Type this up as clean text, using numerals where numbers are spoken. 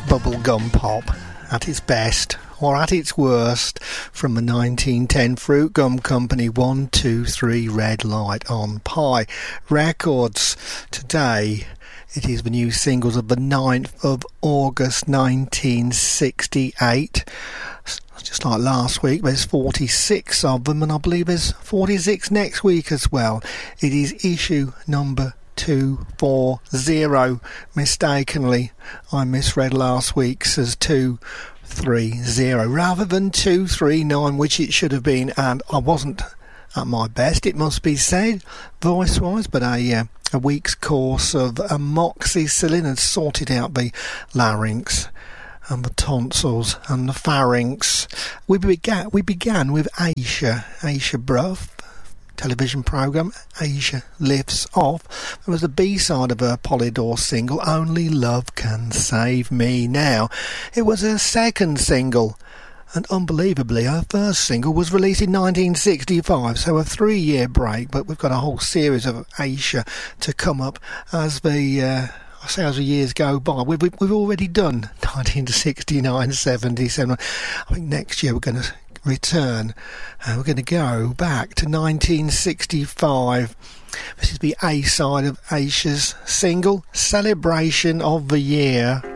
bubblegum pop at its best or at its worst from the 1910 Fruit Gum Company 123 Red Light on Pie Records. Today it is the new singles of the 9th of August 1968. Just like last week, there's 46 of them, and I believe there's 46 next week as well. It is issue number 240. Mistakenly, I misread last week's as 230 rather than 239, which it should have been, and I wasn't at my best, it must be said, voice-wise, but a week's course of amoxicillin had sorted out the larynx and the tonsils and the pharynx. We began with Aisha Bruff television programme, Aisha Lifts Off. It was the B-side of her Polydor single, Only Love Can Save Me Now. It was her second single, and unbelievably her first single was released in 1965, so a 3-year break, but we've got a whole series of Aisha to come up as the as the years go by. We've already done 1969, 77. I think next year we're going to return and we're going to go back to 1965. This is the A side of Aisha's single, Celebration of the Year.